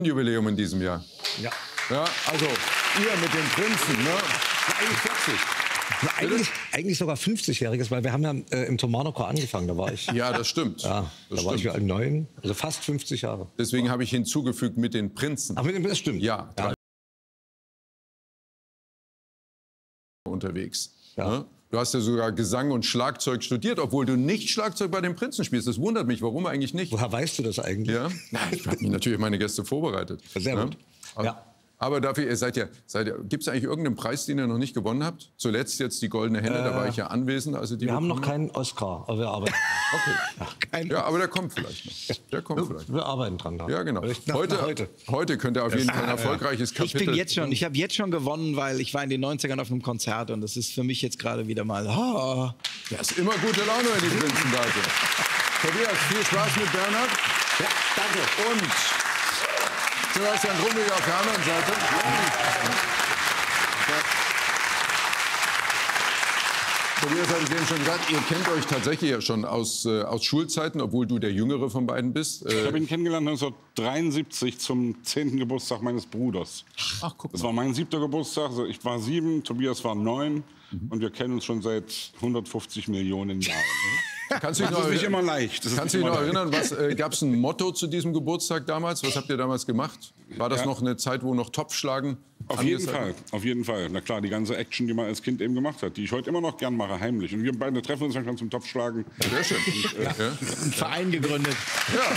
Jubiläum in diesem Jahr. Ja. Ja, also ihr mit den Prinzen, ne? Ja, eigentlich 40. Eigentlich sogar 50-Jähriges, weil wir haben ja im Thomanerchor angefangen, da war ich. Ja, das stimmt. Ja, da war ich ja 9, also fast 50 Jahre. Deswegen habe ich hinzugefügt mit den Prinzen. Aber das stimmt. Ja, unterwegs. Ja. Ne? Du hast ja sogar Gesang und Schlagzeug studiert, obwohl du nicht Schlagzeug bei den Prinzen spielst. Das wundert mich. Warum eigentlich nicht? Woher weißt du das eigentlich? Ja? Ich habe mich natürlich meine Gäste vorbereitet. Sehr gut. Ja. Aber dafür, gibt es eigentlich irgendeinen Preis, den ihr noch nicht gewonnen habt? Zuletzt jetzt die Goldene Henne, da war ich ja anwesend. Also Wir haben noch keinen Oscar, aber wir arbeiten. Okay. Ja, aber der kommt vielleicht noch. Der kommt vielleicht. Wir arbeiten dran. Ja, genau. Heute. Heute könnte auf jeden Fall ein erfolgreiches Kapitel. Ich habe jetzt schon gewonnen, weil ich war in den 90ern auf einem Konzert und das ist für mich jetzt gerade wieder mal. Oh. Ja, ist immer gute Laune, wenn die Prinzen da sind. Tobias, viel Spaß mit Bernhard. Ja, danke. Und Sebastian Grumbiger auf der anderen Seite. Tobias hat es eben schon gesagt, ihr kennt euch tatsächlich ja schon aus Schulzeiten, obwohl du der Jüngere von beiden bist. Ich habe ihn kennengelernt 1973 zum 10. Geburtstag meines Bruders. Ach, guck mal. Das war mein 7. Geburtstag, also ich war 7, Tobias war 9 und wir kennen uns schon seit 150 Millionen Jahren. Kannst du dich Das ist nicht immer leicht. Kannst du dich noch erinnern, gab es ein Motto zu diesem Geburtstag damals? Was habt ihr damals gemacht? War das noch eine Zeit, wo noch Topfschlagen? Auf jeden Fall, auf jeden Fall. Na klar, die ganze Action, die man als Kind eben gemacht hat, die ich heute immer noch gern mache, heimlich. Und wir beide treffen uns dann zum Topfschlagen. Sehr schön. Einen Verein gegründet. Ja,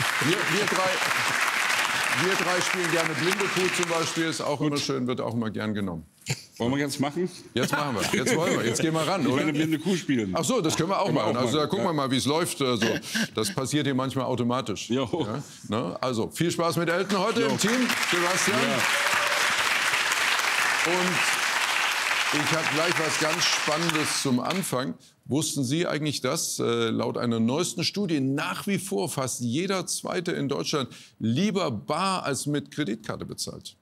wir drei spielen gerne blinde Kuh zum Beispiel. Ist auch immer schön, wird auch immer gern genommen. Wollen wir jetzt machen? Jetzt machen wir. Jetzt wollen wir. Jetzt gehen wir ran, Ich will oder? eine blinde Kuh spielen. Ach so, das können wir auch machen. Also da gucken wir mal, wie es läuft. Also, das passiert hier manchmal automatisch. Jo. Ja, ne? Also viel Spaß mit Elton heute im Team, Sebastian. Ja. Und ich habe gleich was ganz Spannendes zum Anfang. Wussten Sie eigentlich, dass laut einer neuesten Studie nach wie vor fast jeder Zweite in Deutschland lieber bar als mit Kreditkarte bezahlt?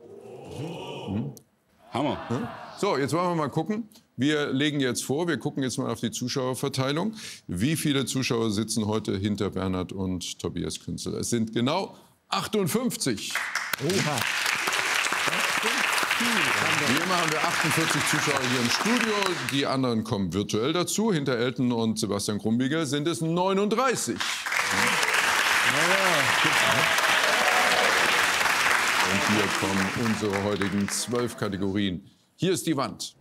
Hammer. So, jetzt wollen wir mal gucken. Wir legen jetzt vor, wir gucken jetzt mal auf die Zuschauerverteilung. Wie viele Zuschauer sitzen heute hinter Bernhard und Tobias Künzel? Es sind genau 58. Oha. Wie immer haben wir 48 Zuschauer hier im Studio. Die anderen kommen virtuell dazu. Hinter Elton und Sebastian Grumbiger sind es 39. Und hier kommen unsere heutigen 12 Kategorien. Hier ist die Wand.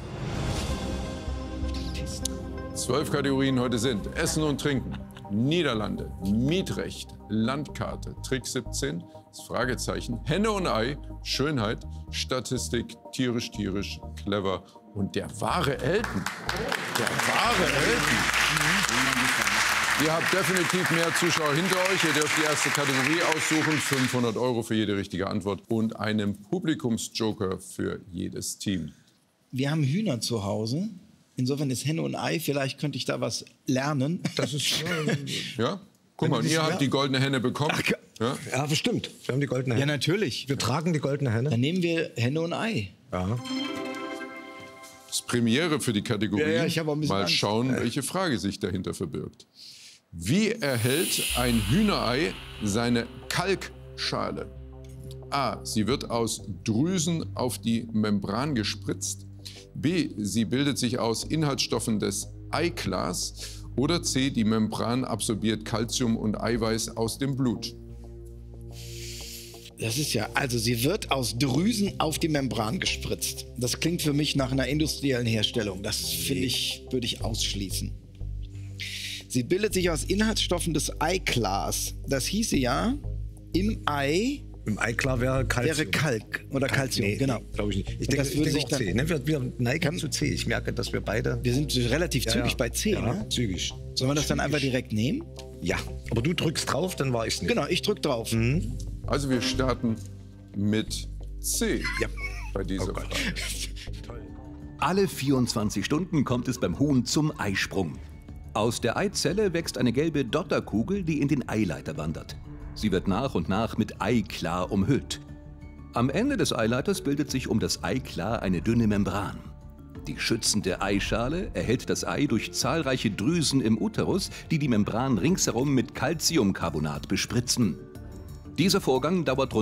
12 Kategorien heute sind Essen und Trinken, Niederlande, Mietrecht, Landkarte, Trick 17, das Fragezeichen, Henne und Ei, Schönheit, Statistik, tierisch, clever und der wahre Elton. Der wahre Elton. Ihr habt definitiv mehr Zuschauer hinter euch. Ihr dürft die erste Kategorie aussuchen. 500 € für jede richtige Antwort und einen Publikumsjoker für jedes Team. Wir haben Hühner zu Hause. Insofern ist Henne und Ei. Vielleicht könnte ich da was lernen. Das ist Ja? Guck mal, ihr habt die goldene Henne bekommen. Ja? ja, bestimmt. Wir haben die goldene Ja, Henne. natürlich. Wir tragen die goldene Henne. Dann nehmen wir Henne und Ei. Ja. Das ist Premiere für die Kategorie. Ja, ich habe auch ein bisschen Mal Angst. schauen, welche Frage sich dahinter verbirgt. Wie erhält ein Hühnerei seine Kalkschale? A. Sie wird aus Drüsen auf die Membran gespritzt. B. Sie bildet sich aus Inhaltsstoffen des Eiklas. Oder C. Die Membran absorbiert Calcium und Eiweiß aus dem Blut. Das ist ja, also sie wird aus Drüsen auf die Membran gespritzt. Das klingt für mich nach einer industriellen Herstellung. Das finde ich, würde ich ausschließen. Sie bildet sich aus Inhaltsstoffen des Eiklas. Das hieße ja, im Ei Im Eiklar wäre Calcium. wäre Kalk oder Calcium, Nee, genau. glaube ich nicht. Ich Und denke, das würde sich auch dann- C. Ne, wir neigen zu C. Ich merke, dass wir beide... Wir sind relativ zügig bei C, ja, ne? zügig. Sollen wir das dann einfach direkt nehmen? Ja, aber du drückst drauf, dann war ich's nicht. Genau, ich drück drauf. Also wir starten mit C Ja. bei dieser Oh Gott. Frage. Alle 24 Stunden kommt es beim Huhn zum Eisprung. Aus der Eizelle wächst eine gelbe Dotterkugel, die in den Eileiter wandert. Sie wird nach und nach mit Eiklar umhüllt. Am Ende des Eileiters bildet sich um das Eiklar eine dünne Membran. Die schützende Eischale erhält das Ei durch zahlreiche Drüsen im Uterus, die die Membran ringsherum mit Calciumcarbonat bespritzen. Dieser Vorgang dauert rund